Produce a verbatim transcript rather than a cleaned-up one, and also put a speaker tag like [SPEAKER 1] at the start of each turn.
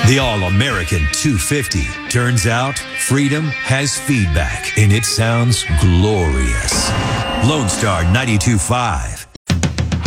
[SPEAKER 1] The All-American two fifty. Turns out, freedom has feedback, and it sounds glorious. Lone Star ninety-two point five.